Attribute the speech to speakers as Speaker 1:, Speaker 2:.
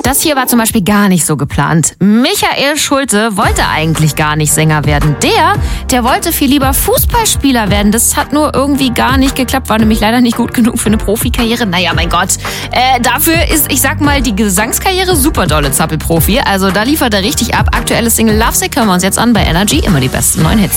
Speaker 1: Das hier war zum Beispiel gar nicht so geplant. Michael Schulte wollte eigentlich gar nicht Sänger werden. Der wollte viel lieber Fußballspieler werden. Das hat nur irgendwie gar nicht geklappt, war nämlich leider nicht gut genug für eine Profikarriere. Naja, mein Gott. Dafür ist, ich sag mal, die Gesangskarriere super dolle Zappelprofi. Also da liefert er richtig ab. Aktuelle Single Lovesick hören wir uns jetzt an bei Energy. Immer die besten neuen Hits.